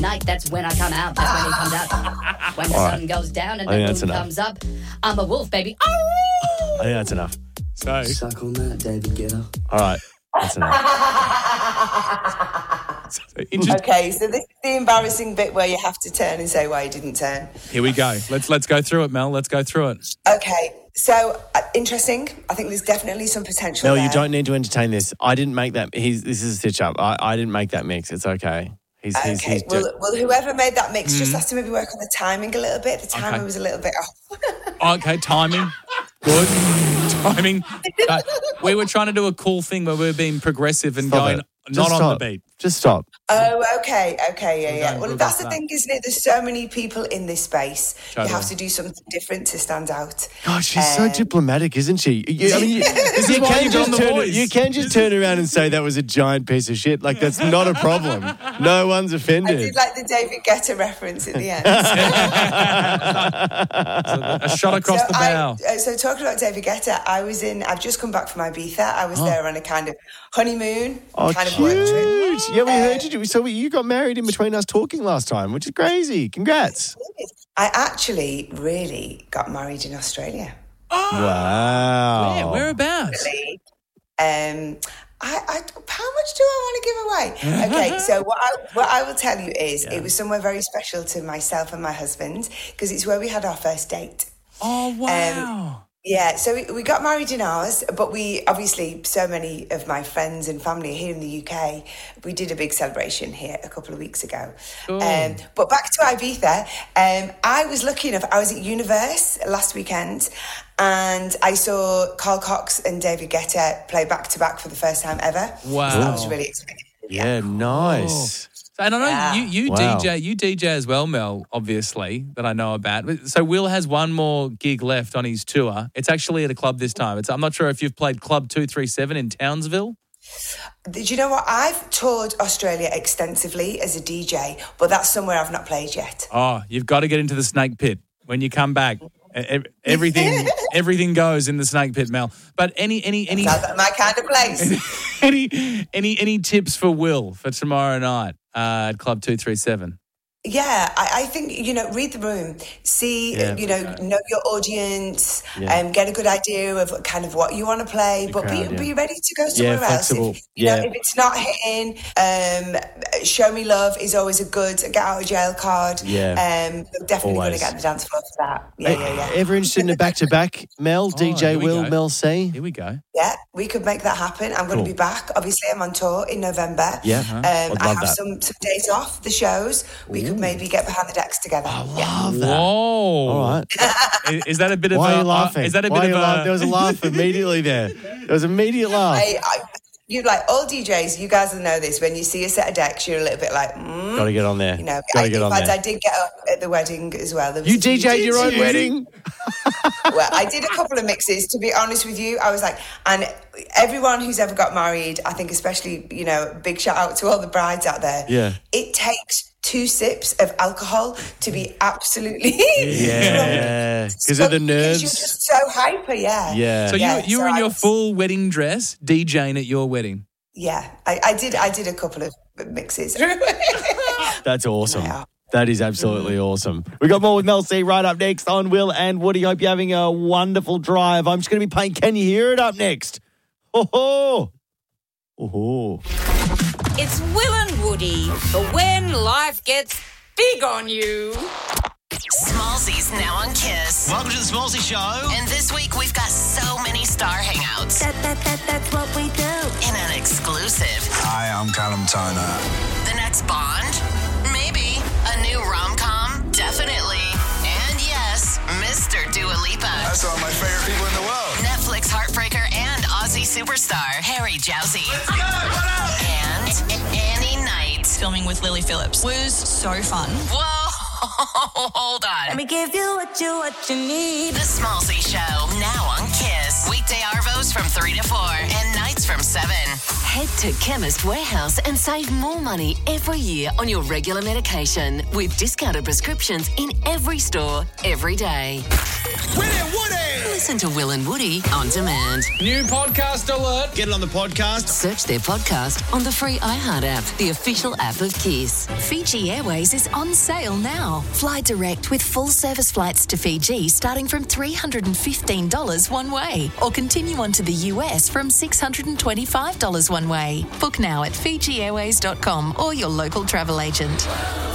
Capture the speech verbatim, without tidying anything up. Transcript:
night, that's when I come out, that's when he comes out. When the All sun right. goes down and I think the that's moon enough. comes up, I'm a wolf, baby. I think that's enough. So, Suck on that, David Guetta. All right. That's enough. so inter- Okay, so this is the embarrassing bit where you have to turn and say why you didn't turn. Here we go. Let's let's go through it, Mel. Let's go through it. Okay, so uh, interesting. I think there's definitely some potential No, there. you don't need to entertain this. I didn't make that. He's, this is a stitch up. I, I didn't make that mix. It's okay. He's, he's, Okay, he's well, ju- well, whoever made that mix just has to maybe work on the timing a little bit. The timing Okay. was a little bit off. Okay, timing. Good. Timing. But we were trying to do a cool thing where we were being progressive and Stop going it. not Just on stop. the beat. Just stop. Oh, okay, okay, yeah, yeah. going- Well, we'll that's go the for thing, isn't it? There's so many people in this space. Totally. You have to do something different to stand out. God, she's so Um, diplomatic, isn't she? You, I mean, you, is you why can you've just done The turn. Voice. You can just turn around and say that was a giant piece of shit. Like that's not a problem. No one's I offended. did like the David Guetta reference at the end. A shot across so the bow. I, uh, so talking about David Guetta, I was in, I've just come back from Ibiza. I was there on a kind of honeymoon, Oh, kind of work trip. cute! Yeah, we Uh, heard you. do- So you got married in between us talking last time, which is crazy. Congrats! I actually really got married in Australia. Wow. Yeah, whereabouts? Um, I, I, how much do I want to give away? Okay, so what I, what I will tell you is it was somewhere very special to myself and my husband because it's where we had our first date. Oh, wow. Yeah, so we, we got married in ours, but we obviously, so many of my friends and family are here in the U K. We did a big celebration here a couple of weeks ago. Cool. Um, but back to Ibiza, um, I was lucky enough, I was at Universe last weekend and I saw Carl Cox and David Guetta play back to back for the first time ever. Wow. So I was really excited. Yeah, nice. And I know Yeah. you, you Wow. D J, you D J as well, Mel, obviously, that I know about. So Will has one more gig left on his tour. It's actually at a club this time. It's, I'm not sure if you've played Club two three seven in Townsville. Do you know what? I've toured Australia extensively as a D J, but that's somewhere I've not played yet. Oh, you've got to get into the Snake Pit when you come back. E- e- Everything, everything goes in the Snake Pit, Mel. But any, any, any, Sounds like my kind of place. any, any, any tips for Will for tomorrow night uh, at Club two three seven? Yeah, I, I think, you know, read the room, see, Yeah. you know, know your audience, Yeah. um, get a good idea of kind of what you want to play, but crowd, be, yeah. be ready to go somewhere else. flexible, If, you yeah. know, if it's not hitting, um, show me love is always a good get out of jail card. Yeah. Um, definitely going to Always. get the dance floor for that. Yeah, yeah, yeah. Ever interested in a back to back? Mel, D J here we Will, go. Mel C. Here we go. Yeah, we could make that happen. I'm going Cool. to be back. Obviously, I'm on tour in November. Yeah, um, I'd I love have that. some, some days off the shows. We could maybe get behind the decks together. yeah. Love that. Whoa! All right. Is, is that a bit of Why a? are you laughing? Is that a Why bit are of you a? laugh- There was a laugh immediately there. There was an immediate laugh. I, I, you like all D Js. You guys will know this. When you see a set of decks, you're a little bit like, mm, Got to get on there. you know. Got I, to get in on fact, there. I did get up at the wedding as well. There was You a few D J'd your own D Js. wedding? Well, I did a couple of mixes. To be honest with you, I was like, and everyone who's ever got married, I think, especially, you know, big shout out to all the brides out there. Yeah. It takes two sips of alcohol to be absolutely Yeah. Because of the Because nerves. you're just so hyper, yeah. Yeah. So Yeah, you you so were in I your was- full wedding dress, DJing at your wedding. Yeah, I, I did. I did a couple of mixes. That's awesome. Yeah. That is absolutely awesome. We got more with Mel C right up next on Will and Woody. Hope you're having a wonderful drive. I'm just going to be playing Can You Hear It up next. Oh ho. Oh ho. It's Will and Woody for when life gets big on you. Smallsy's now on Kiss. Welcome to the Smallsy Show. And this week we've got so many star hangouts. That, that, that, that's what we do. In an exclusive. Hi, I'm Callum Toner. The next Bond? Maybe. A new rom-com? Definitely. And yes, Mister Dua Lipa. That's all my favorite people in the world. Netflix heartbreaker and Aussie superstar Harry Jowsey. Let's go! What up? And Annie Knight. Filming with Lily Phillips was so fun. Whoa, hold on. Let me give you what you what you need. The Smallsy Show, now on Kiss. Weekday Arvos from three to four and nights from seven. Head to Chemist Warehouse and save more money every year on your regular medication with discounted prescriptions in every store, every day. Will and Woody. Listen to Will and Woody on demand. New podcast alert. Get it on the podcast. Search their podcast on the free iHeart app, the official app of Kiss. Fiji Airways is on sale now. Fly direct with full service flights to Fiji starting from three hundred fifteen dollars one way, or continue on to the U S from six hundred twenty-five dollars one way. Book now at fiji airways dot com or your local travel agent.